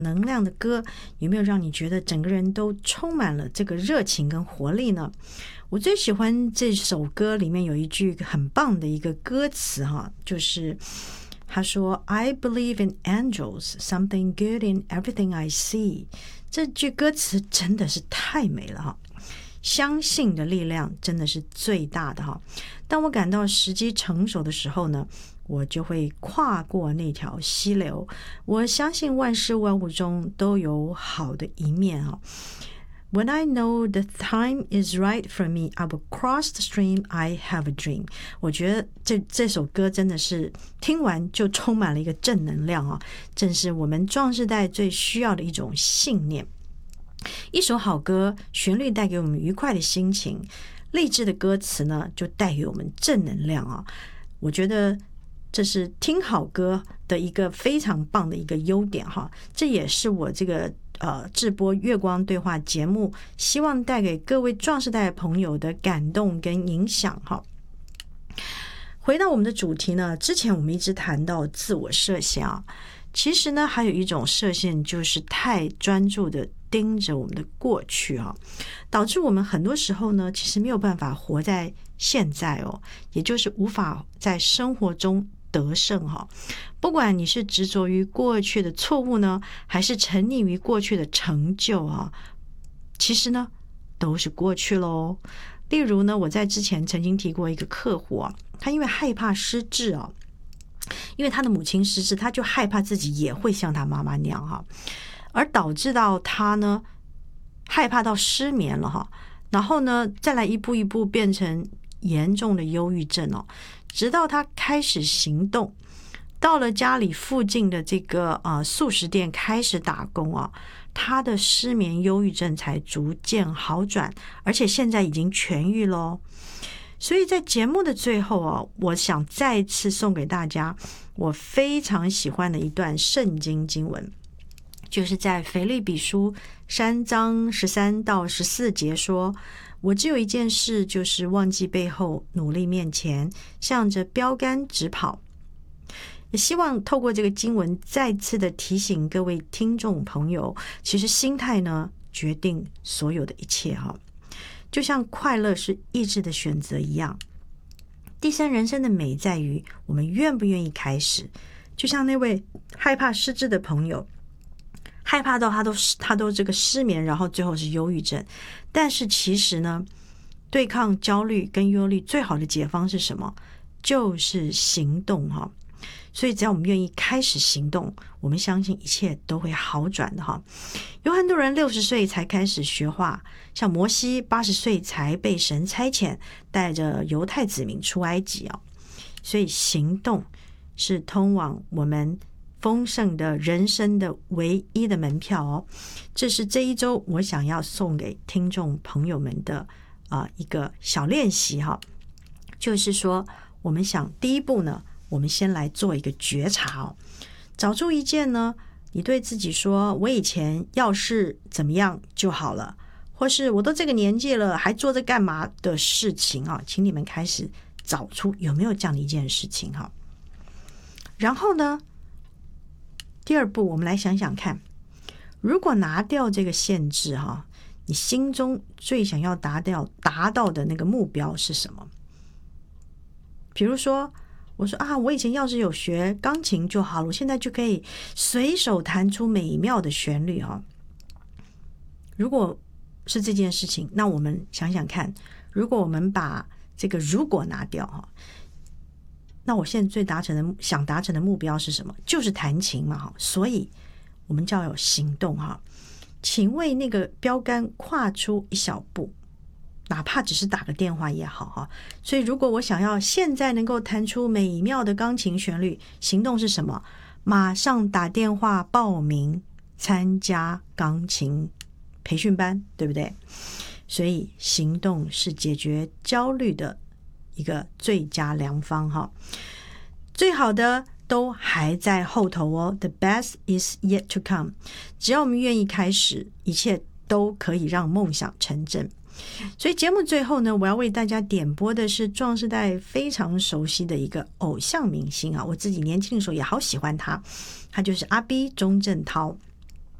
能量的歌，有没有让你觉得整个人都充满了这个热情跟活力呢？我最喜欢这首歌里面有一句很棒的一个歌词哈，就是他说 I believe in angels, something good in everything I see。 这句歌词真的是太美了哈，相信的力量真的是最大的哈。当我感到时机成熟的时候呢，我就会跨过那条溪流。我相信万事万物中都有好的一面哈。When I know the time is right for me, I will cross the stream. I have a dream. 我觉得这首歌真的是听完就充满了一个正能量啊，正是我们壮世代最需要的一种信念。一首好歌，旋律带给我们愉快的心情，励志的歌词呢，就带给我们正能量啊。我觉得这是听好歌的一个非常棒的一个优点哈，这也是我这个制播月光对话节目希望带给各位壮世代的朋友的感动跟影响哈。回到我们的主题呢，之前我们一直谈到自我设限啊，其实呢还有一种设限，就是太专注的盯着我们的过去啊，导致我们很多时候呢其实没有办法活在现在哦，也就是无法在生活中得胜哈。不管你是执着于过去的错误呢，还是沉溺于过去的成就啊，其实呢都是过去咯。例如呢，我在之前曾经提过一个客户啊，他因为害怕失智啊，因为他的母亲失智，他就害怕自己也会像他妈妈那样哈，而导致到他呢害怕到失眠了哈，然后呢再来一步一步变成严重的忧郁症哦，直到他开始行动，到了家里附近的这个素食店开始打工啊，他的失眠忧郁症才逐渐好转，而且现在已经痊愈咯。所以在节目的最后啊，我想再次送给大家我非常喜欢的一段圣经经文，就是在腓立比书3章13到14节说，我只有一件事，就是忘记背后，努力面前，向着标杆直跑。也希望透过这个经文再次的提醒各位听众朋友，其实心态呢决定所有的一切哈，就像快乐是意志的选择一样。第三人生的美在于我们愿不愿意开始，就像那位害怕失智的朋友，害怕到他都这个失眠，然后最后是忧郁症。但是其实呢，对抗焦虑跟忧虑最好的解方是什么？就是行动哈。所以只要我们愿意开始行动，我们相信一切都会好转的哈。有很多人60岁才开始学画，像摩西80岁才被神差遣，带着犹太子民出埃及哦。所以行动是通往我们丰盛的人生的唯一的门票哦。这是这一周我想要送给听众朋友们的一个小练习哈，就是说我们想第一步呢，我们先来做一个觉察哦，找出一件呢，你对自己说我以前要是怎么样就好了，或是我都这个年纪了还做这干嘛的事情啊，请你们开始找出有没有这样的一件事情哈。然后呢，第二步我们来想想看，如果拿掉这个限制哈，你心中最想要达到的那个目标是什么？比如说我说我以前要是有学钢琴就好了，我现在就可以随手弹出美妙的旋律哈。如果是这件事情，那我们想想看，如果我们把这个如果拿掉哈，那我现在想达成的目标是什么？就是弹琴嘛哈。所以我们就要有行动哈，请为那个标杆跨出一小步，哪怕只是打个电话也好哈。所以如果我想要现在能够弹出美妙的钢琴旋律，行动是什么？马上打电话报名参加钢琴培训班，对不对？所以行动是解决焦虑的一个最佳良方哈。最好的都还在后头哦， The best is yet to come。 只要我们愿意开始，一切都可以让梦想成真。所以节目最后呢，我要为大家点播的是壮世代非常熟悉的一个偶像明星啊，我自己年轻的时候也好喜欢他，他就是阿 B 钟镇涛。